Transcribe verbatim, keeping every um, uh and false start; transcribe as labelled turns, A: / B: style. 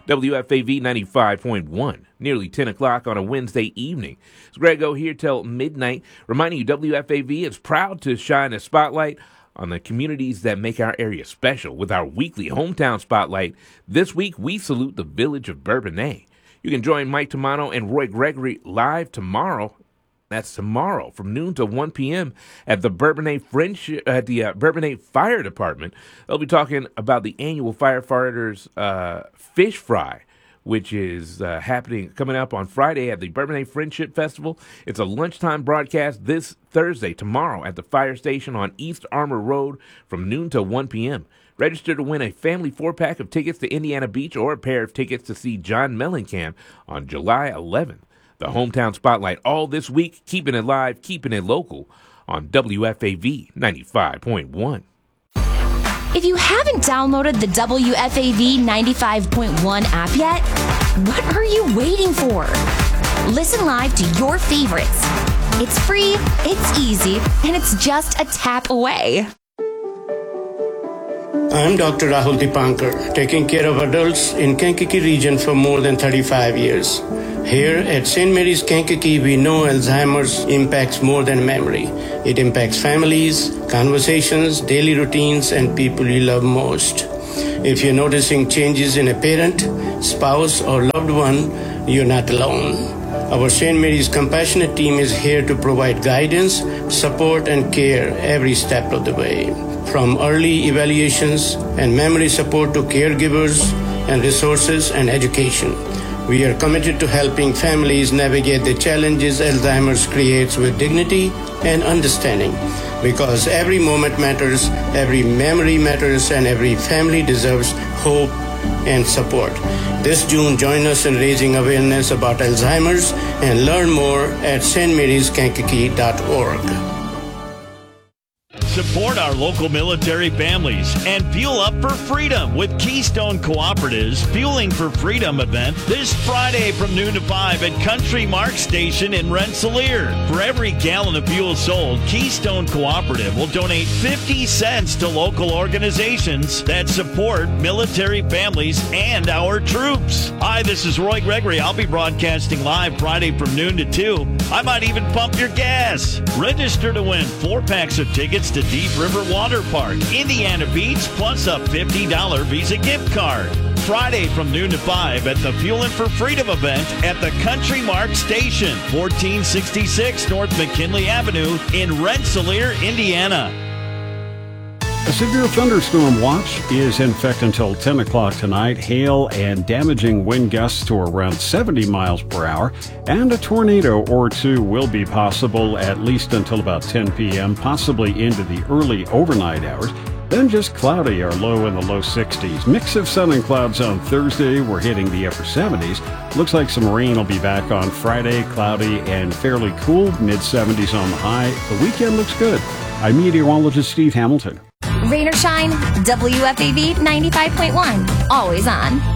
A: W F A V ninety-five point one, nearly ten o'clock on a Wednesday evening. It's Grego here till midnight, reminding you W F A V is proud to shine a spotlight on the communities that make our area special with our weekly Hometown Spotlight. This week, we salute the village of Bourbonnais. You can join Mike Tamano and Roy Gregory live tomorrow. That's tomorrow from noon to one p.m. at the Bourbonnais Friendship at the uh, Bourbonnais Fire Department. They'll be talking about the annual firefighters uh, fish fry, which is uh, happening coming up on Friday at the Bourbonnais Friendship Festival. It's a lunchtime broadcast this Thursday, tomorrow, at the fire station on East Armour Road from noon to one p.m. Register to win a family four-pack of tickets to Indiana Beach or a pair of tickets to see John Mellencamp on July eleventh. The Hometown Spotlight all this week, keeping it live, keeping it local on W F A V ninety-five point one.
B: If you haven't downloaded the W F A V ninety-five point one app yet, what are you waiting for? Listen live to your favorites. It's free, it's easy, and it's just a tap away.
C: I'm Doctor Rahul Dipankar, taking care of adults in Kankakee region for more than thirty-five years. Here at Saint Mary's Kankakee, we know Alzheimer's impacts more than memory. It impacts families, conversations, daily routines, and people you love most. If you're noticing changes in a parent, spouse, or loved one, you're not alone. Our Saint Mary's Compassionate Team is here to provide guidance, support, and care every step of the way. From early evaluations and memory support to caregivers and resources and education. We are committed to helping families navigate the challenges Alzheimer's creates with dignity and understanding. Because every moment matters, every memory matters, and every family deserves hope and support. This June, join us in raising awareness about Alzheimer's and learn more at s t marys kankakee dot org.
D: Support our local military families and fuel up for freedom with Keystone Cooperative's Fueling for Freedom event this Friday from noon to five at Country Mark Station in Rensselaer. For every gallon of fuel sold, Keystone Cooperative will donate fifty cents to local organizations that support military families and our troops. Hi, this is Roy Gregory. I'll be broadcasting live Friday from noon to two. I might even pump your gas. Register to win four packs of tickets to Deep River Water Park, Indiana Beach, plus a fifty dollars Visa gift card. Friday from noon to five at the Fuelin' for Freedom event at the Country Mark Station, fourteen sixty-six North McKinley Avenue in Rensselaer, Indiana.
E: A severe thunderstorm watch is in effect until ten o'clock tonight. Hail and damaging wind gusts to around seventy miles per hour, and a tornado or two will be possible at least until about ten p.m., possibly into the early overnight hours. Then just cloudy or low in the low sixties. Mix of sun and clouds on Thursday. We're hitting the upper seventies. Looks like some rain will be back on Friday, cloudy and fairly cool, mid seventies on the high. The weekend looks good. I'm meteorologist Steve Hamilton.
B: Rain or shine, W F A V ninety-five point one, always on.